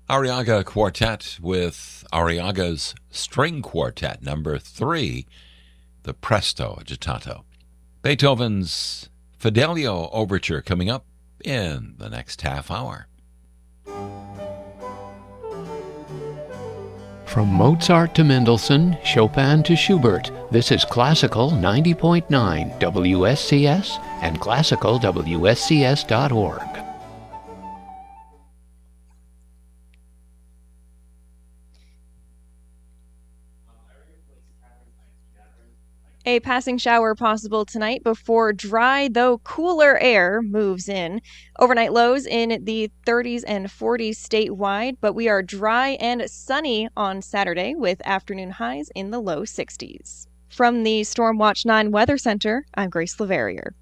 Arriaga Quartet with Arriaga's String Quartet, number 3, the Presto Agitato. Beethoven's Fidelio Overture coming up in the next half hour. From Mozart to Mendelssohn, Chopin to Schubert, this is Classical 90.9 WSCS and classicalwscs.org. A passing shower possible tonight before dry, though cooler air moves in. Overnight lows in the 30s and 40s statewide, but we are dry and sunny on Saturday with afternoon highs in the low 60s. From the Stormwatch 9 Weather Center, I'm Grace Leverrier.